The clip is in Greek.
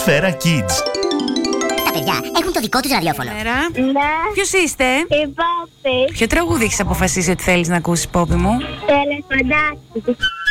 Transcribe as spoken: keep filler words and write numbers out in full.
Σφαίρα Kids. Τα παιδιά έχουν το δικό τους ραδιόφωνο. Μέρα. Ναι. Ποιος είστε? Η Πόπη. Ποιο τραγούδι έχεις αποφασίσει ότι θέλεις να ακούσεις, Πόπη μου? Τελεφωνάκι.